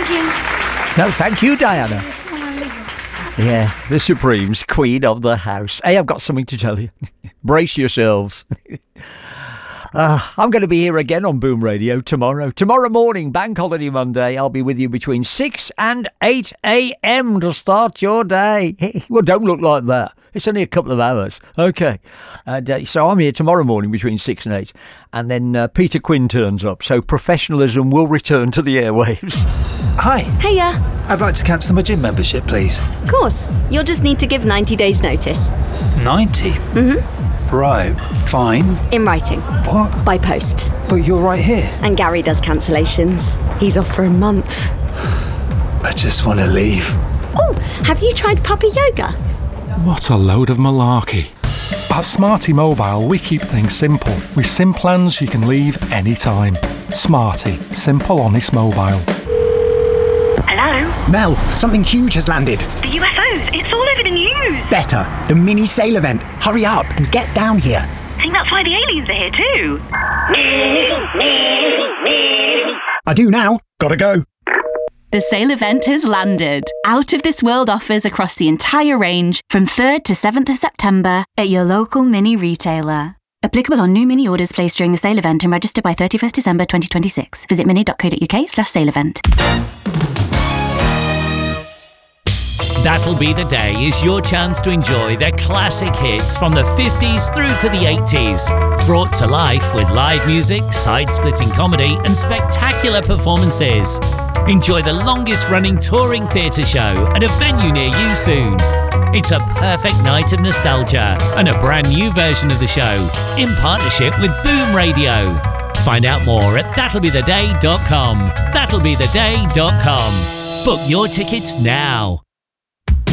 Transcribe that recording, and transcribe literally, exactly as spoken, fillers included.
Thank you. No, thank you, Diana. Yeah, the Supremes, Queen of the House. Hey, I've got something to tell you. Brace yourselves. Uh, I'm going to be here again on Boom Radio tomorrow. Tomorrow morning, Bank Holiday Monday, I'll be with you between six and eight a.m. to start your day. Hey, well, don't look like that. It's only a couple of hours. Okay. And, uh, so I'm here tomorrow morning between six and eight. And then uh, Peter Quinn turns up. So professionalism will return to the airwaves. Hi. Hiya. I'd like to cancel my gym membership, please. Of course. You'll just need to give ninety days notice. ninety? Mm-hmm. Right, fine. In writing. What? By post. But you're right here. And Gary does cancellations. He's off for a month. I just want to leave. Oh, have you tried puppy yoga? What a load of malarkey. At Smarty Mobile, we keep things simple. With SIM plans you can leave anytime. Smarty. Simple, honest mobile. Hello? Mel, something huge has landed. The U F Os. It's all over the news. Better. The mini sail event. Hurry up and get down here. I think that's why the aliens are here too. I do now. Gotta go. The sale event has landed. Out of this world offers across the entire range from third to seventh of September at your local mini retailer. Applicable on new mini orders placed during the sale event and registered by thirty-first December twenty twenty-six. Visit mini.co.uk slash sale event. That'll Be the Day is your chance to enjoy their classic hits from the fifties through to the eighties. Brought to life with live music, side-splitting comedy and spectacular performances. Enjoy the longest-running touring theatre show at a venue near you soon. It's a perfect night of nostalgia and a brand new version of the show in partnership with Boom Radio. Find out more at that'll be the day dot com. that'll be the day dot com. Book your tickets now.